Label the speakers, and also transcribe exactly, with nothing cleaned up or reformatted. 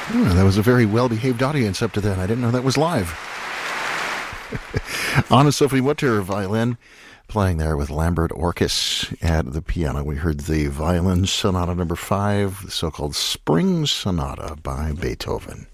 Speaker 1: Oh, that was a very well-behaved audience up to then. I didn't know that was live. Anna Sophie Mutter, violin, playing there with Lambert Orkes at the piano. We heard the Violin Sonata number five, the so-called Spring Sonata by Beethoven.